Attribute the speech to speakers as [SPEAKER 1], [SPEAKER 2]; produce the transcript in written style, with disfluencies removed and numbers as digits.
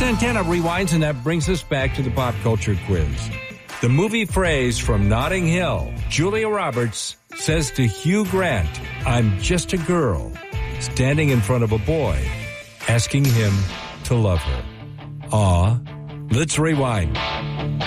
[SPEAKER 1] Santana rewinds, and that brings us back to the pop culture quiz. The movie phrase from Notting Hill, Julia Roberts says to Hugh Grant, "I'm just a girl," standing in front of a boy, asking him to love her. Let's rewind.